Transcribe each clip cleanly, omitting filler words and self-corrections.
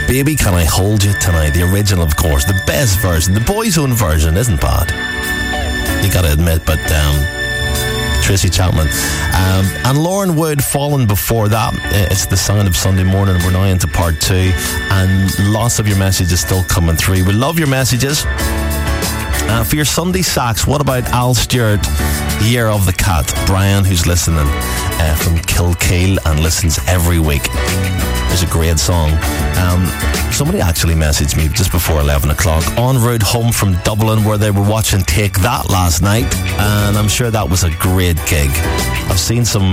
Baby Can I Hold You Tonight, the original, of course, the best version. The Boyzone version isn't bad, you gotta admit, but Tracy Chapman and Lauren Wood, Fallen before that. It's the sound of Sunday morning. We're now into part 2, and lots of your messages still coming through. We love your messages. For your Sunday Sax, what about Al Stewart, Year of the Cat? Brian, who's listening from Kilkeel and listens every week. It's a great song. Somebody actually messaged me just before 11 o'clock en route home from Dublin, where they were watching Take That last night, and I'm sure that was a great gig. I've seen some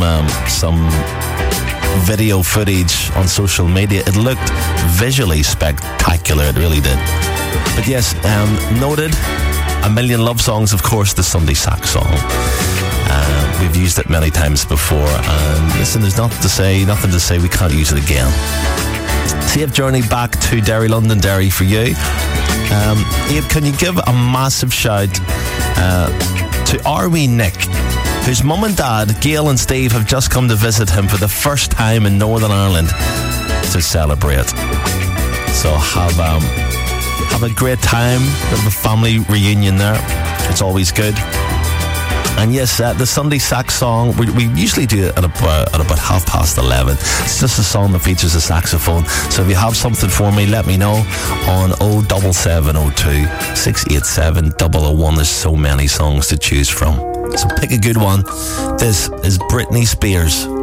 video footage on social media. It looked visually spectacular, it really did. But yes, noted. A Million Love Songs, of course, the Sunday Sax song. We've used it many times before, and listen, there's nothing to say we can't use it again. Safe journey back to Derry, Londonderry for you. Abe, can you give a massive shout to our wee Nick, whose mum and dad, Gail and Steve, have just come to visit him for the first time in Northern Ireland to celebrate. So have a great time. Bit of a family reunion there. It's always good. And yes, the Sunday Sax song, we usually do it at about 11:30. It's just a song that features a saxophone. So if you have something for me, let me know on 07702 687 001. There's so many songs to choose from. So pick a good one. This is Britney Spears.